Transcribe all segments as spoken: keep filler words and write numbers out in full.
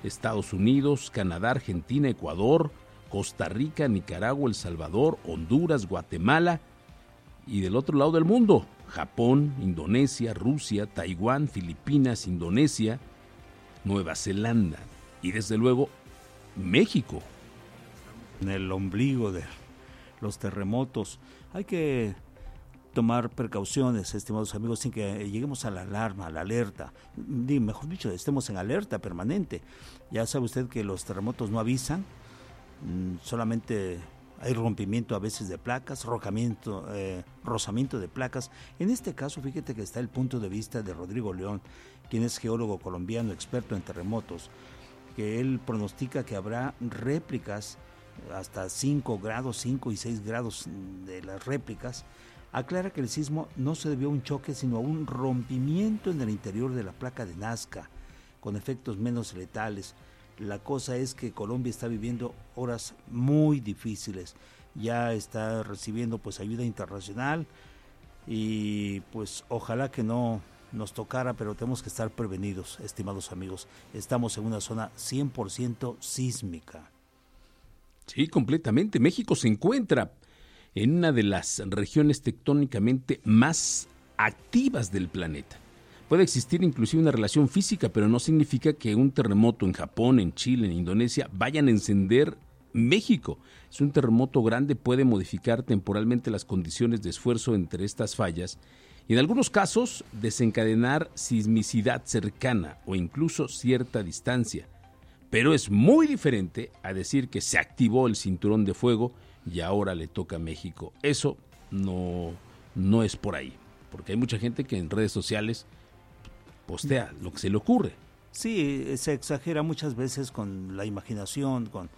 Estados Unidos, Canadá, Argentina, Ecuador, Costa Rica, Nicaragua, El Salvador, Honduras, Guatemala y del otro lado del mundo, Japón, Indonesia, Rusia, Taiwán, Filipinas, Indonesia, Nueva Zelanda y desde luego México. En el ombligo de los terremotos hay que tomar precauciones, estimados amigos, sin que lleguemos a la alarma, a la alerta, mejor dicho, estemos en alerta permanente. Ya sabe usted que los terremotos no avisan, solamente hay rompimiento a veces de placas, rocamiento, eh, rozamiento de placas. En este caso, fíjate que está el punto de vista de Rodrigo León, quien es geólogo colombiano, experto en terremotos, que él pronostica que habrá réplicas hasta cinco grados, cinco y seis grados de las réplicas. Aclara que el sismo no se debió a un choque, sino a un rompimiento en el interior de la placa de Nazca, con efectos menos letales. La cosa es que Colombia está viviendo horas muy difíciles, ya está recibiendo pues ayuda internacional y pues ojalá que no nos tocara, pero tenemos que estar prevenidos, estimados amigos. Estamos en una zona cien por ciento sísmica. Sí, completamente. México se encuentra en una de las regiones tectónicamente más activas del planeta. Puede existir inclusive una relación física, pero no significa que un terremoto en Japón, en Chile, en Indonesia vayan a encender México. Si un terremoto grande puede modificar temporalmente las condiciones de esfuerzo entre estas fallas y en algunos casos desencadenar sismicidad cercana o incluso cierta distancia. Pero es muy diferente a decir que se activó el cinturón de fuego y ahora le toca a México. Eso no, no es por ahí, porque hay mucha gente que en redes sociales postea lo que se le ocurre. Sí, se exagera muchas veces con la imaginación, con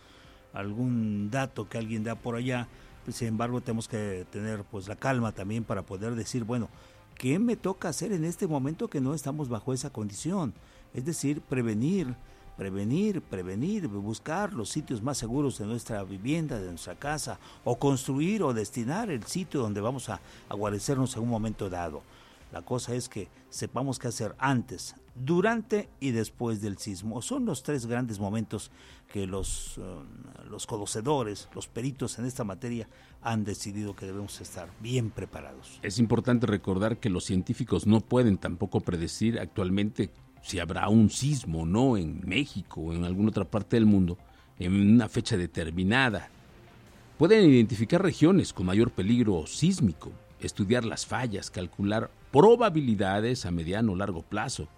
algún dato que alguien da por allá. Sin embargo, tenemos que tener pues la calma también para poder decir, bueno, ¿qué me toca hacer en este momento que no estamos bajo esa condición? Es decir, prevenir, prevenir, prevenir, buscar los sitios más seguros de nuestra vivienda, de nuestra casa, o construir o destinar el sitio donde vamos a, a guarecernos en un momento dado. La cosa es que sepamos qué hacer antes, durante y después del sismo. Son los tres grandes momentos que los, uh, los conocedores, los peritos en esta materia han decidido que debemos estar bien preparados. Es importante recordar que los científicos no pueden tampoco predecir actualmente si habrá un sismo o no en México o en alguna otra parte del mundo en una fecha determinada. Pueden identificar regiones con mayor peligro sísmico, estudiar las fallas, calcular probabilidades a mediano o largo plazo.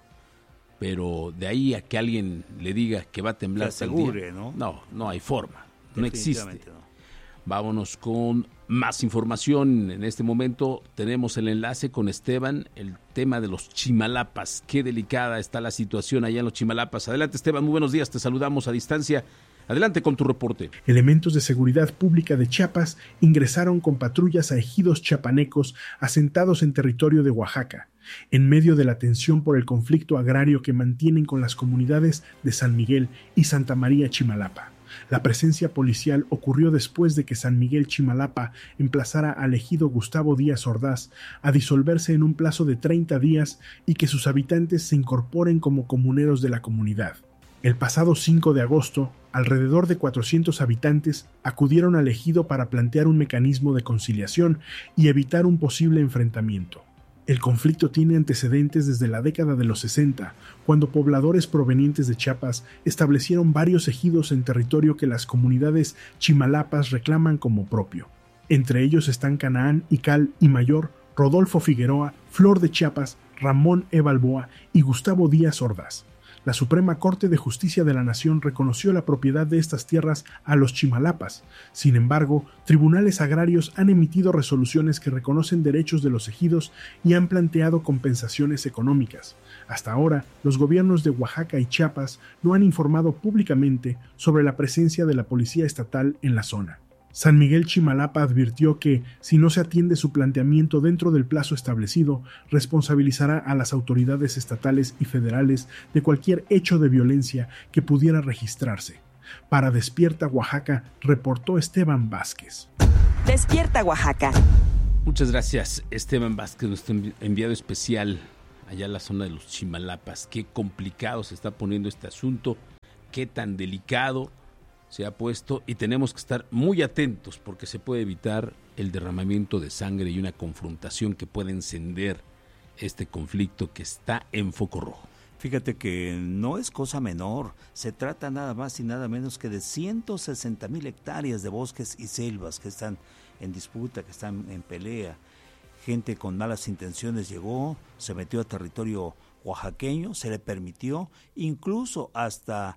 Pero de ahí a que alguien le diga que va a temblar tal día, ¿no? No, no hay forma, no existe. No. Vámonos con más información. En este momento tenemos el enlace con Esteban, el tema de los Chimalapas. Qué delicada está la situación allá en los Chimalapas. Adelante, Esteban, muy buenos días, te saludamos a distancia. Adelante con tu reporte. Elementos de seguridad pública de Chiapas ingresaron con patrullas a ejidos chiapanecos asentados en territorio de Oaxaca, en medio de la tensión por el conflicto agrario que mantienen con las comunidades de San Miguel y Santa María Chimalapa. La presencia policial ocurrió después de que San Miguel Chimalapa emplazara al ejido Gustavo Díaz Ordaz a disolverse en un plazo de treinta días y que sus habitantes se incorporen como comuneros de la comunidad. El pasado cinco de agosto, alrededor de cuatrocientos habitantes acudieron al ejido para plantear un mecanismo de conciliación y evitar un posible enfrentamiento. El conflicto tiene antecedentes desde la década de los sesenta, cuando pobladores provenientes de Chiapas establecieron varios ejidos en territorio que las comunidades chimalapas reclaman como propio. Entre ellos están Canaán, Ical y Mayor, Rodolfo Figueroa, Flor de Chiapas, Ramón E. Balboa y Gustavo Díaz Ordaz. La Suprema Corte de Justicia de la Nación reconoció la propiedad de estas tierras a los chimalapas. Sin embargo, tribunales agrarios han emitido resoluciones que reconocen derechos de los ejidos y han planteado compensaciones económicas. Hasta ahora, los gobiernos de Oaxaca y Chiapas no han informado públicamente sobre la presencia de la Policía Estatal en la zona. San Miguel Chimalapa advirtió que, si no se atiende su planteamiento dentro del plazo establecido, responsabilizará a las autoridades estatales y federales de cualquier hecho de violencia que pudiera registrarse. Para Despierta Oaxaca, reportó Esteban Vázquez. Despierta Oaxaca. Muchas gracias, Esteban Vázquez, nuestro enviado especial allá en la zona de los Chimalapas. Qué complicado se está poniendo este asunto. qué tan delicado se ha puesto y tenemos que estar muy atentos porque se puede evitar el derramamiento de sangre y una confrontación que puede encender este conflicto que está en foco rojo. Fíjate que no es cosa menor, se trata nada más y nada menos que de ciento sesenta mil hectáreas de bosques y selvas que están en disputa, que están en pelea. Gente con malas intenciones llegó, se metió a territorio oaxaqueño, se le permitió, incluso hasta,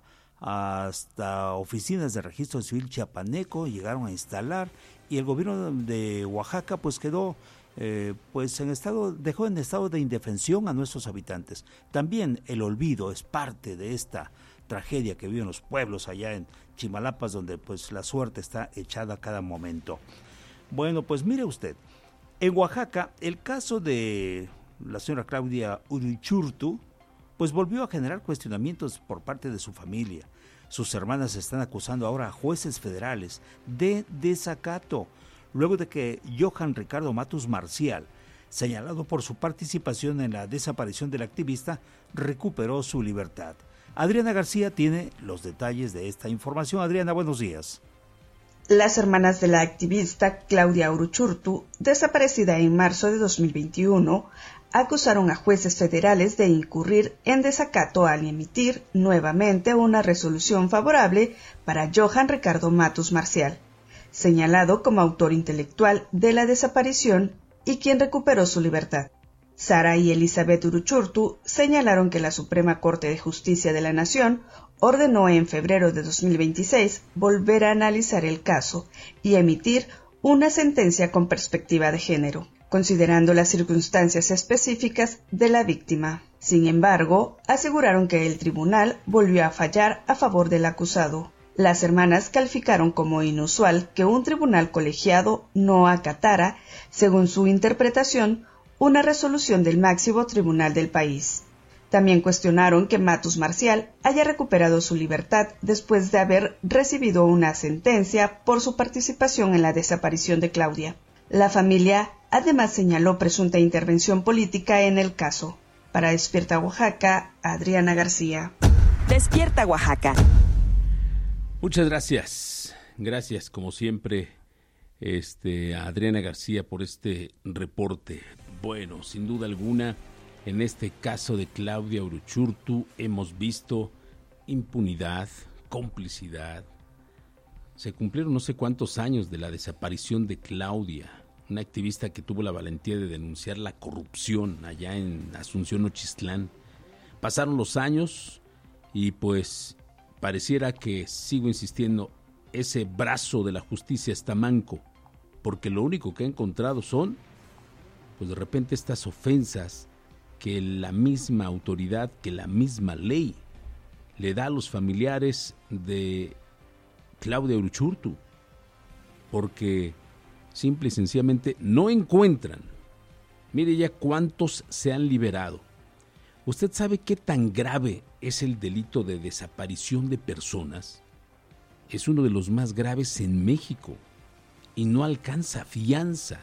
hasta oficinas de registro civil chiapaneco llegaron a instalar, y el gobierno de Oaxaca pues quedó Eh, pues en estado, dejó en estado de indefensión a nuestros habitantes. También el olvido es parte de esta tragedia que viven los pueblos allá en Chimalapas, donde pues la suerte está echada a cada momento. Bueno, pues mire usted, en Oaxaca el caso de la señora Claudia Uruchurtu pues volvió a generar cuestionamientos por parte de su familia. Sus hermanas están acusando ahora a jueces federales de desacato, luego de que Johan Ricardo Matus Marcial, señalado por su participación en la desaparición del activista, recuperó su libertad. Adriana García tiene los detalles de esta información. Adriana, buenos días. Las hermanas de la activista Claudia Uruchurtu, desaparecida en marzo de dos mil veintiuno, acusaron a jueces federales de incurrir en desacato al emitir nuevamente una resolución favorable para Johan Ricardo Matus Marcial, señalado como autor intelectual de la desaparición y quien recuperó su libertad. Sara y Elizabeth Uruchurtu señalaron que la Suprema Corte de Justicia de la Nación ordenó en febrero de dos mil veintiséis volver a analizar el caso y emitir una sentencia con perspectiva de género, considerando las circunstancias específicas de la víctima. Sin embargo, aseguraron que el tribunal volvió a fallar a favor del acusado. Las hermanas calificaron como inusual que un tribunal colegiado no acatara, según su interpretación, una resolución del máximo tribunal del país. También cuestionaron que Matus Marcial haya recuperado su libertad después de haber recibido una sentencia por su participación en la desaparición de Claudia. La familia además señaló presunta intervención política en el caso. Para Despierta Oaxaca, Adriana García. Despierta Oaxaca. Muchas gracias, gracias como siempre este, a Adriana García por este reporte. Bueno, sin duda alguna, en este caso de Claudia Uruchurtu hemos visto impunidad, complicidad. Se cumplieron no sé cuántos años de la desaparición de Claudia, una activista que tuvo la valentía de denunciar la corrupción allá en Asunción, Nochistlán. Pasaron los años y pues pareciera que, sigo insistiendo, ese brazo de la justicia está manco, porque lo único que ha encontrado son, pues de repente estas ofensas que la misma autoridad, que la misma ley le da a los familiares de Claudia Uruchurtu, porque simple y sencillamente no encuentran. Mire ya cuántos se han liberado. ¿Usted sabe qué tan grave es el delito de desaparición de personas? Es uno de los más graves en México y no alcanza fianza.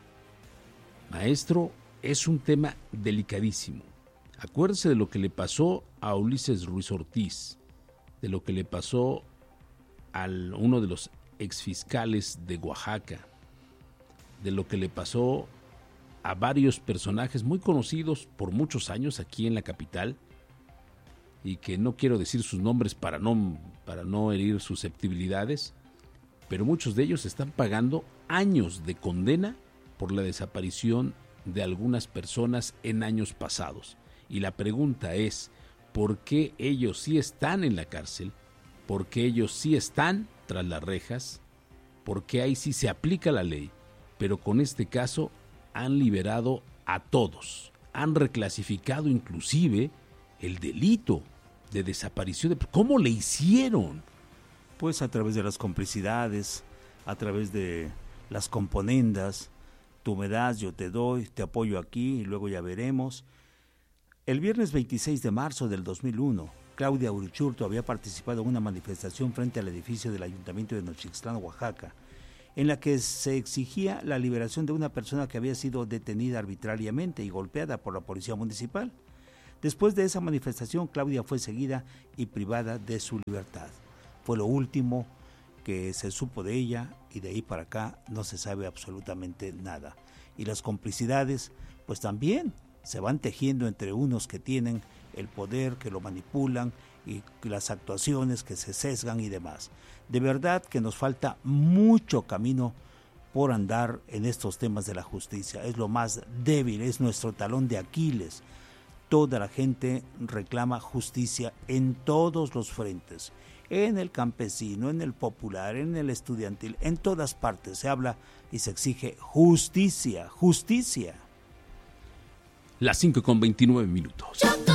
Maestro, es un tema delicadísimo. Acuérdese de lo que le pasó a Ulises Ruiz Ortiz, de lo que le pasó a uno de los exfiscales de Oaxaca, de lo que le pasó a varios personajes muy conocidos por muchos años aquí en la capital, y que no quiero decir sus nombres para no, para no herir susceptibilidades, pero muchos de ellos están pagando años de condena por la desaparición de algunas personas en años pasados. Y la pregunta es, ¿por qué ellos sí están en la cárcel? ¿Por qué ellos sí están tras las rejas? ¿Por qué ahí sí se aplica la ley? Pero con este caso han liberado a todos, han reclasificado inclusive el delito de desaparición. De... ¿Cómo le hicieron? Pues a través de las complicidades, a través de las componendas. Tú me das, yo te doy, te apoyo aquí y luego ya veremos. El viernes veintiséis de marzo del dos mil uno, Claudia Uruchurtu había participado en una manifestación frente al edificio del Ayuntamiento de Nochistlán, Oaxaca, en la que se exigía la liberación de una persona que había sido detenida arbitrariamente y golpeada por la policía municipal. Después de esa manifestación, Claudia fue seguida y privada de su libertad. Fue lo último que se supo de ella y de ahí para acá no se sabe absolutamente nada. Y las complicidades, pues también se van tejiendo entre unos que tienen el poder, que lo manipulan y las actuaciones que se sesgan y demás. De verdad que nos falta mucho camino por andar en estos temas de la justicia. Es lo más débil, es nuestro talón de Aquiles. Toda la gente reclama justicia en todos los frentes, en el campesino, en el popular, en el estudiantil, en todas partes se habla y se exige justicia, justicia. Las cinco con veintinueve minutos.